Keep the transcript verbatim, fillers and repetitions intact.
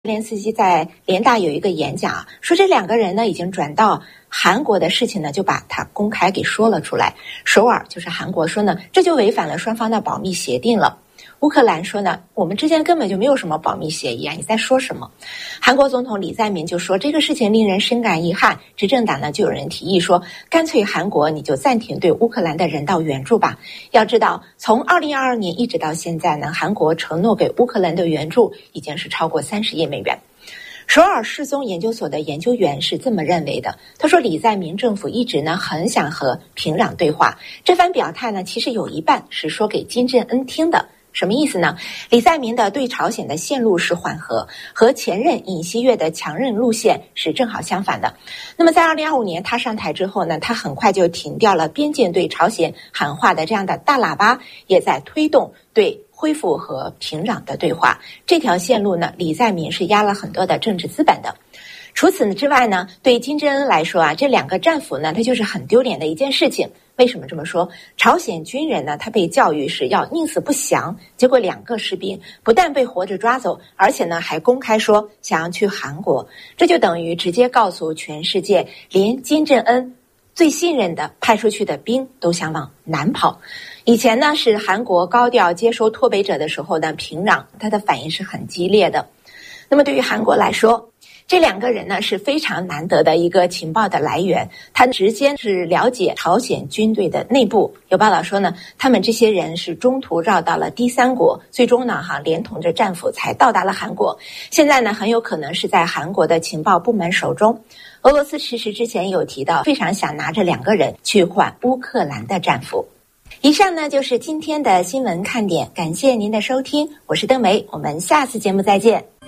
泽连斯基在联大有一个演讲，说这两个人呢已经转到韩国的事情呢，就把他公开给说了出来。首尔就是韩国说呢，这就违反了双方的保密协定了。乌克兰说呢，我们之间根本就没有什么保密协议啊，你在说什么？韩国总统李在明就说这个事情令人深感遗憾，执政党呢就有人提议说，干脆韩国你就暂停对乌克兰的人道援助吧。要知道，从二零二二年一直到现在呢，韩国承诺给乌克兰的援助已经是超过三十亿美元。首尔世宗研究所的研究员是这么认为的，他说李在明政府一直呢很想和平壤对话，这番表态呢其实有一半是说给金正恩听的。什么意思呢？李在明的对朝鲜的线路是缓和，和前任尹锡悦的强韧路线是正好相反的。那么在二零二五年他上台之后呢，他很快就停掉了边境对朝鲜喊话的这样的大喇叭，也在推动对恢复和平壤的对话。这条线路呢，李在明是压了很多的政治资本的。除此之外呢，对金正恩来说啊，这两个战俘呢，他就是很丢脸的一件事情。为什么这么说？朝鲜军人呢，他被教育是要宁死不降，结果两个士兵不但被活着抓走，而且呢还公开说想要去韩国，这就等于直接告诉全世界，连金正恩最信任的派出去的兵都想往南跑。以前呢是韩国高调接收脱北者的时候呢，平壤他的反应是很激烈的。那么对于韩国来说，这两个人呢是非常难得的一个情报的来源，他直接是了解朝鲜军队的内部。有报道说呢，他们这些人是中途绕到了第三国，最终呢哈连同着战俘才到达了韩国。现在呢很有可能是在韩国的情报部门手中。俄罗斯其实之前有提到，非常想拿着两个人去换乌克兰的战俘。以上呢就是今天的新闻看点，感谢您的收听，我是邓梅，我们下次节目再见。